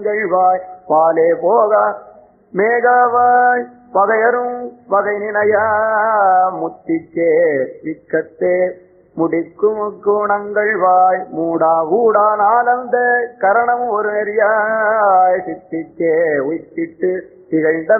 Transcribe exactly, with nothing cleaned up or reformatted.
வாய் பாலே போக மேகவாய் பகையரும் வகை நினைய முத்திச்சே விக்கத்தே முடிக்கும் குணங்கள் வாய் மூடா ஊடா நாளந்த கரணம் ஒரு நெறியாய் சித்திச்சே உய்த்திட்டு திகழ்ந்த